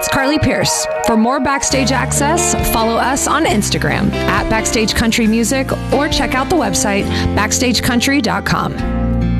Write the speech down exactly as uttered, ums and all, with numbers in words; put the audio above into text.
it's Carly Pierce. For more Backstage access, follow us on Instagram at Backstage Country Music or check out the website backstage country dot com.